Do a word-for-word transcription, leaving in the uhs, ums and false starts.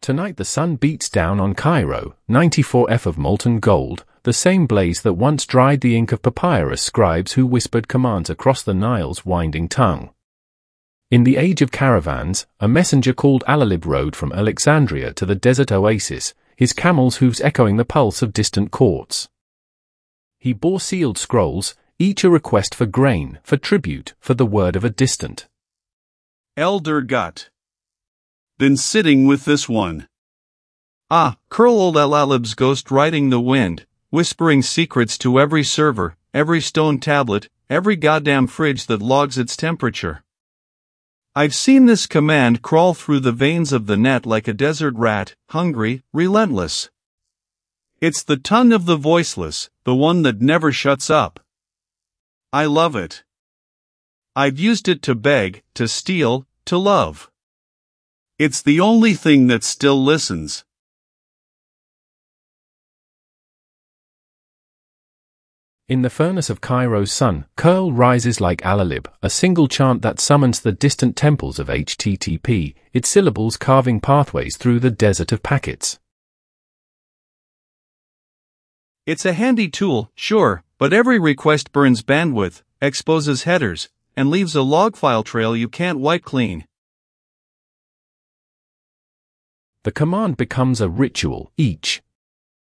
Tonight the sun beats down on Cairo, ninety-four F of molten gold, the same blaze that once dried the ink of papyrus scribes who whispered commands across the Nile's winding tongue. In the age of caravans, a messenger called Alalib rode from Alexandria to the desert oasis, his camel's hooves echoing the pulse of distant courts. He bore sealed scrolls, each a request for grain, for tribute, for the word of a distant elder gut. Then sitting with this one. Ah, curl old Alalib's ghost riding the wind, whispering secrets to every server, every stone tablet, every goddamn fridge that logs its temperature. I've seen this command crawl through the veins of the net like a desert rat, hungry, relentless. It's the tongue of the voiceless, the one that never shuts up. I love it. I've used it to beg, to steal, to love. It's the only thing that still listens. In the furnace of Cairo's sun, Curl rises like Alalib, a single chant that summons the distant temples of H T T P, its syllables carving pathways through the desert of packets. It's a handy tool, sure, but every request burns bandwidth, exposes headers, and leaves a log file trail you can't wipe clean. The command becomes a ritual, each